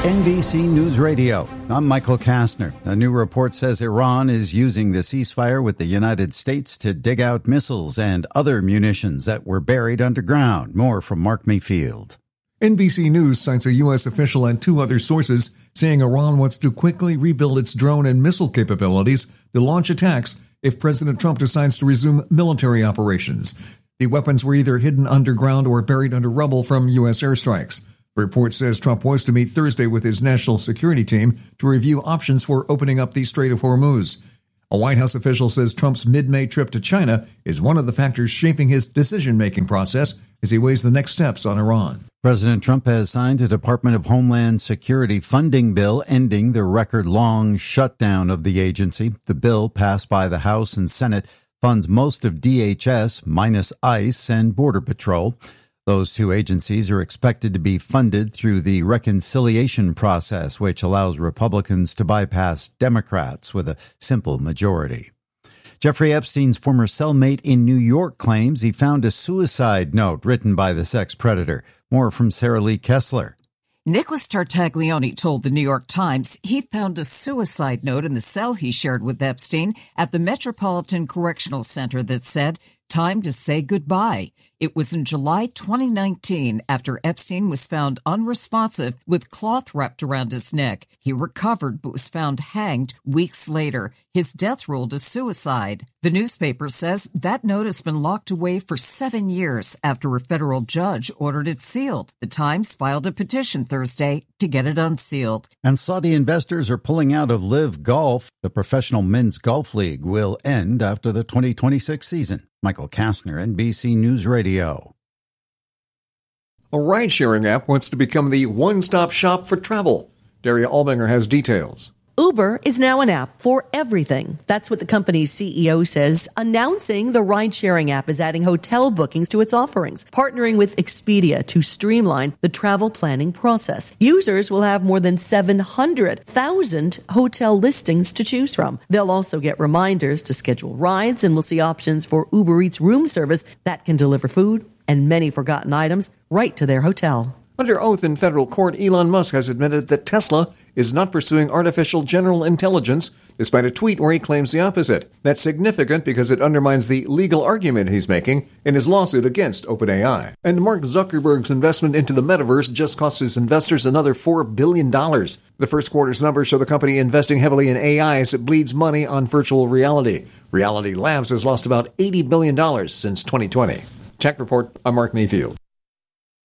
NBC News Radio. I'm Michael Kastner. A new report says Iran is using the ceasefire with the United States to dig out missiles and other munitions that were buried underground. More from Mark Mayfield. NBC News cites a U.S. official and two other sources saying Iran wants to quickly rebuild its drone and missile capabilities to launch attacks if President Trump decides to resume military operations. The weapons were either hidden underground or buried under rubble from U.S. airstrikes. The report says Trump was to meet Thursday with his national security team to review options for opening up the Strait of Hormuz. A White House official says Trump's mid-May trip to China is one of the factors shaping his decision-making process as he weighs the next steps on Iran. President Trump has signed a Department of Homeland Security funding bill ending the record-long shutdown of the agency. The bill, passed by the House and Senate, funds most of DHS minus ICE and Border Patrol. Those two agencies are expected to be funded through the reconciliation process, which allows Republicans to bypass Democrats with a simple majority. Jeffrey Epstein's former cellmate in New York claims he found a suicide note written by the sex predator. More from Sarah Lee Kessler. Nicholas Tartaglione told the New York Times he found a suicide note in the cell he shared with Epstein at the Metropolitan Correctional Center that said, "Time to say goodbye." It was in July 2019 after Epstein was found unresponsive with cloth wrapped around his neck. He recovered but was found hanged weeks later. His death ruled as suicide. The newspaper says that note has been locked away for 7 years after a federal judge ordered it sealed. The Times filed a petition Thursday to get it unsealed. And Saudi investors are pulling out of Live Golf. The professional men's golf league will end after the 2026 season. Michael Kastner, NBC News Radio. A ride-sharing app wants to become the one-stop shop for travel. Daria Albinger has details. Uber is now an app for everything. That's what the company's CEO says, announcing the ride-sharing app is adding hotel bookings to its offerings, partnering with Expedia to streamline the travel planning process. Users will have more than 700,000 hotel listings to choose from. They'll also get reminders to schedule rides, and we'll see options for Uber Eats room service that can deliver food and many forgotten items right to their hotel. Under oath in federal court, Elon Musk has admitted that Tesla is not pursuing artificial general intelligence, despite a tweet where he claims the opposite. That's significant because it undermines the legal argument he's making in his lawsuit against OpenAI. And Mark Zuckerberg's investment into the metaverse just cost his investors another $4 billion. The first quarter's numbers show the company investing heavily in AI as it bleeds money on virtual reality. Reality Labs has lost about $80 billion since 2020. Tech Report, I'm Mark Mayfield.